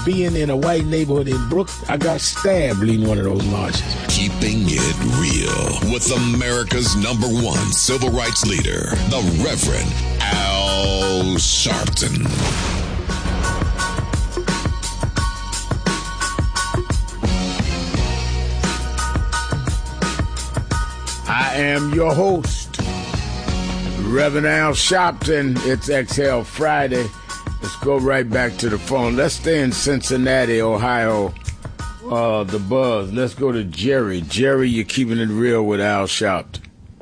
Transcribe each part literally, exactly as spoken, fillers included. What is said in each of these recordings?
being in a white neighborhood in Brooklyn, I got stabbed leading one of those marches. Keeping it real with America's number one civil rights leader, the Reverend Al Sharpton. I am your host, Reverend Al Sharpton. It's Exhale Friday. Let's go right back to the phone. Let's stay in Cincinnati, Ohio, uh, the buzz. Let's go to Jerry. Jerry, you're keeping it real with Al Sharpton.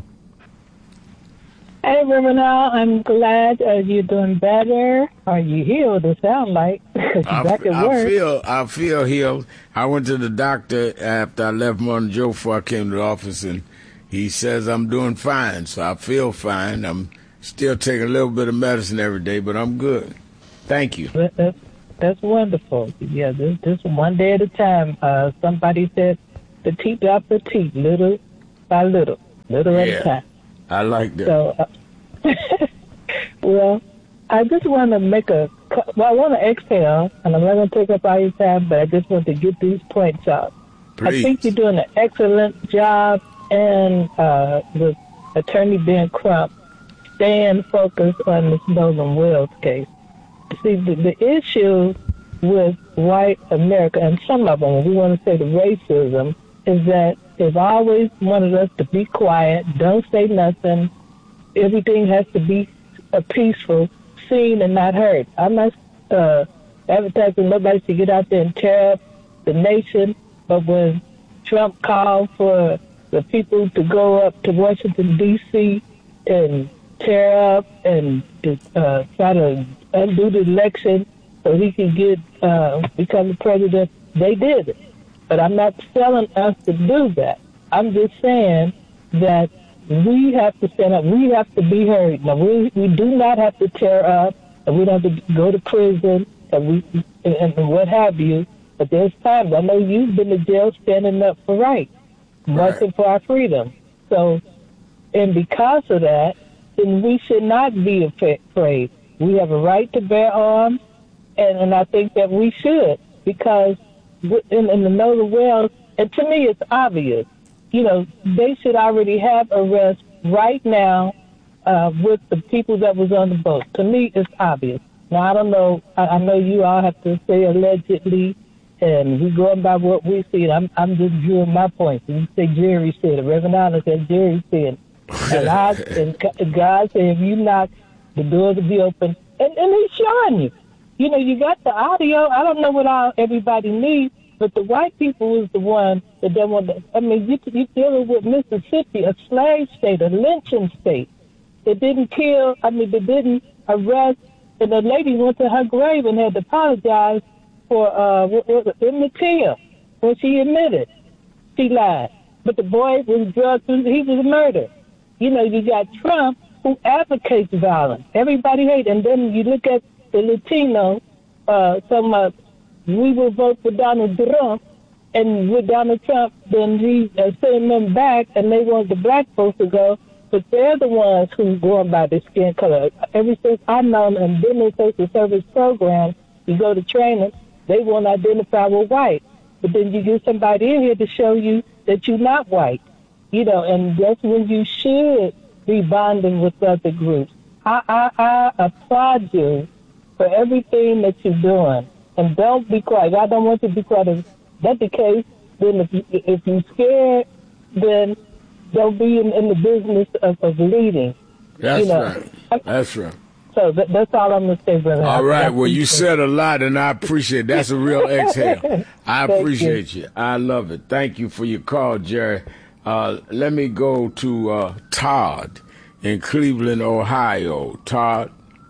Hey, Reverend Al, I'm glad uh, you're doing better. Are you healed, it sounds like, because you're I, back at I work. feel, I feel healed. I went to the doctor after I left Morning Joe before I came to the office, and he says I'm doing fine, so I feel fine. I'm still taking a little bit of medicine every day, but I'm good. Thank you. That, that's, that's wonderful. Yeah, this, this one day at a time. Uh, somebody said the teeth after teeth, little by little, little at Yeah, a time. I like that. So, uh, well, I just want to make a, well, I want to exhale, and I'm not going to take up all your time, but I just want to get these points out. Please. I think you're doing an excellent job, and uh, with Attorney Ben Crump staying focused on this Nolan Wells case. See, the, the issue with white America, and some of them, we want to say the racism, is that they've always wanted us to be quiet, don't say nothing, everything has to be uh, peaceful, seen and not heard. I'm not uh, advertising nobody to get out there and tear up the nation, but when Trump called for the people to go up to Washington, D C and tear up and uh, try to undo the election so he could get uh, become the president, they did it. But I'm not telling us to do that. I'm just saying that we have to stand up. We have to be heard. Now, we, we do not have to tear up, and we don't have to go to prison and, we, and, and what have you. But there's times, I know you've been to jail standing up for right, marching Right. for our freedom. So, and because of that, then we should not be afraid. We have a right to bear arms, and, and I think that we should, because in, in the Nolan Wells, and to me it's obvious, you know, they should already have arrests right now uh, with the people that was on the boat. To me, it's obvious. Now, I don't know, I, I know you all have to say allegedly, and we're going by what we see. I'm, I'm just viewing my points. You say Jerry said it. Reverend Allen said Jerry said it. And, I, and God said, if you knock, the doors will be open. And, and he's showing you. You know, you got the audio. I don't know what all everybody needs, but the white people is the one that don't want to. I mean, you, you're dealing with Mississippi, a slave state, a lynching state. They didn't kill, I mean, they didn't arrest. And the lady went to her grave and had to apologize for uh, Emmett Till when she admitted she lied. But the boy was drugged, he was murdered. You know, you got Trump, who advocates violence. Everybody hates. And then you look at the Latino, uh, some, uh, we will vote for Donald Trump, and with Donald Trump, then he uh, sending them back, and they want the black folks to go, but they're the ones who going by their skin color. Ever since I've known and been in social service program, you go to training, they won't identify with white. But then you get somebody in here to show you that you're not white. You know, and that's when you should be bonding with other groups. I, I, I applaud you for everything that you're doing. And don't be quiet. I don't want you to be quiet. If that's the case, then if, you, if you're scared, then don't be in, in the business of, of leading. That's you know. right. That's right. So that, that's all I'm going to say, brother. All right. Well, you said a lot, and I appreciate it. That's a real exhale. I appreciate you. you. I love it. Thank you for your call, Jerry. Uh, let me go to uh, Todd in Cleveland, Ohio. Todd.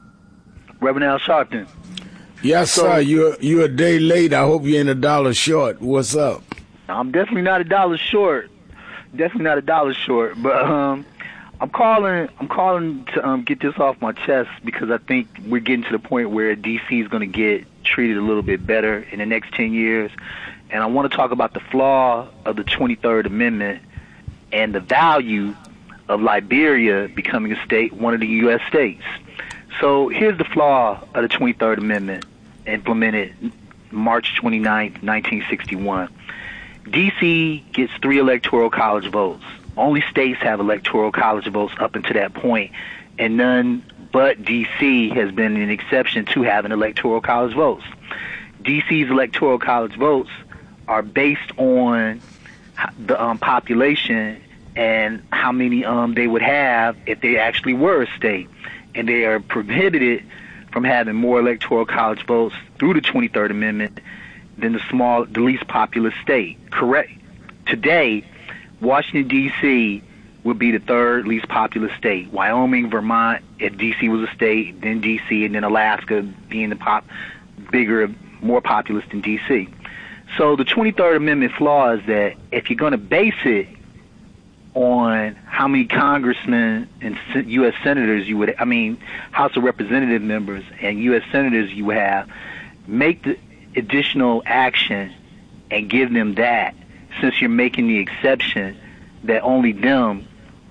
Reverend Al Sharpton. Yes, so, sir. You're, you're a day late. I hope you ain't a dollar short. What's up? I'm definitely not a dollar short. Definitely not a dollar short. But um, I'm calling I'm calling to um, get this off my chest because I think we're getting to the point where D C is going to get treated a little bit better in the next ten years. And I want to talk about the flaw of the twenty-third Amendment and the value of Liberia becoming a state, one of the U S states. So here's the flaw of the twenty-third Amendment implemented March twenty-ninth, nineteen sixty-one. D C gets three electoral college votes. Only states have electoral college votes up until that point, and none but D C has been an exception to having electoral college votes. D C's electoral college votes are based on the um, population and how many um, they would have if they actually were a state. And they are prohibited from having more electoral college votes through the twenty-third Amendment than the small, the least populous state. Correct. Today, Washington, D C would be the third least populous state. Wyoming, Vermont, if D C was a state, then D C, and then Alaska being the pop, bigger, more populous than D C. So the twenty-third Amendment flaw is that if you're going to base it on how many congressmen and U S senators you would, I mean, House of Representative members and U S senators you would have, make the additional action and give them that, since you're making the exception that only them